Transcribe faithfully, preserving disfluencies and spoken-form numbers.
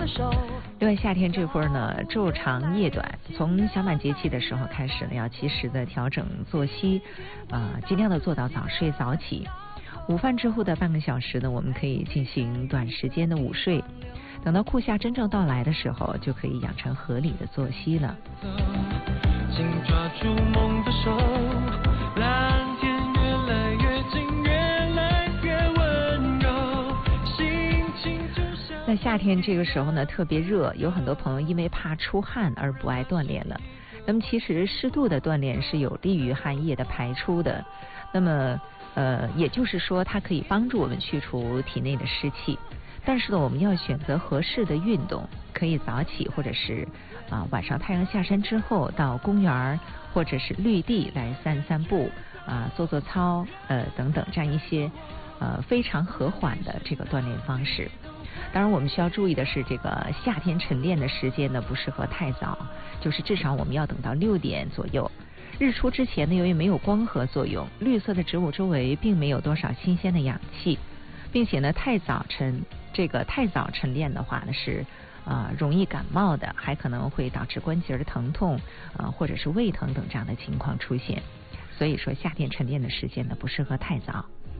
另外，夏天这会儿呢，昼长夜短，从小满节气的时候开始呢，要及时的调整作息，啊、呃，尽量的做到早睡早起。午饭之后的半个小时呢，我们可以进行短时间的午睡。等到酷夏真正到来的时候，就可以养成合理的作息了。 请抓住梦的手，蓝天越来越近，越来越温柔，心情就像。 在夏天这个时候呢，特别热，有很多朋友因为怕出汗而不爱锻炼了。那么其实适度的锻炼是有利于汗液的排出的。那么呃，也就是说，它可以帮助我们去除体内的湿气。但是呢，我们要选择合适的运动，可以早起，或者是啊、呃、晚上太阳下山之后到公园或者是绿地来散散步啊、呃、做做操呃等等这样一些呃非常和缓的这个锻炼方式。当然，我们需要注意的是，这个夏天晨练的时间呢不适合太早，就是至少我们要等到六点左右。日出之前呢，由于没有光合作用，绿色的植物周围并没有多少新鲜的氧气，并且呢，太早晨这个太早晨练的话呢，是啊、呃、容易感冒的，还可能会导致关节的疼痛啊、呃、或者是胃疼等这样的情况出现。所以说，夏天晨练的时间呢不适合太早。